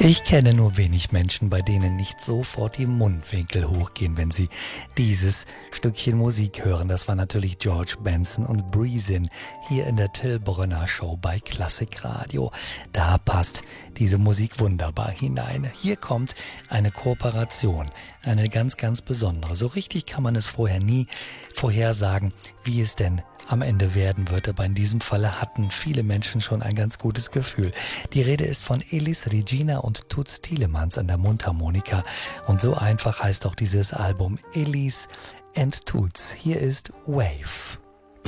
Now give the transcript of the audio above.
Ich kenne nur wenig Menschen, bei denen nicht sofort die Mundwinkel hochgehen, wenn sie dieses Stückchen Musik hören. Das war natürlich George Benson und Breezin hier in der Till Brönner Show bei Klassikradio. Da passt diese Musik wunderbar hinein. Hier kommt eine Kooperation, eine ganz, ganz besondere. So richtig kann man es vorher nie vorhersagen, wie es denn am Ende werden wird, aber in diesem Falle hatten viele Menschen schon ein ganz gutes Gefühl. Die Rede ist von Elis Regina und Toots Thielemans an der Mundharmonika und so einfach heißt auch dieses Album Elis and Toots. Hier ist Wave.